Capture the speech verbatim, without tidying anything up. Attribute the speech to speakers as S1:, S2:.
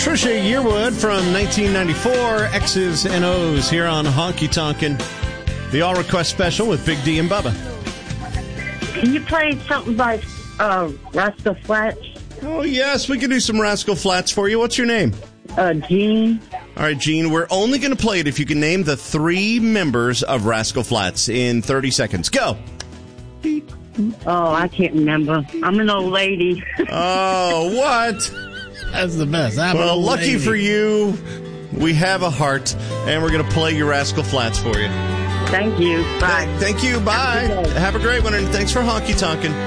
S1: Patricia Yearwood from nineteen ninety-four, X's and O's here on Honky Tonkin'. The All Request Special with Big D and Bubba.
S2: Can you play something by uh, Rascal Flatts?
S1: Oh, yes, we can do some Rascal Flatts for you. What's your name?
S2: Uh, Gene.
S1: All right, Gene, we're only going to play it if you can name the three members of Rascal Flatts in thirty seconds. Go.
S2: Oh, I can't remember. I'm an old lady.
S1: Oh, what?
S3: That's the best. I'm
S1: well,
S3: an old
S1: lucky
S3: lady.
S1: for you, we have a heart, and we're going to play your Rascal Flatts for you.
S2: Thank you. Bye.
S1: Thank you. Bye. Have a great one, and thanks for honky tonkin'.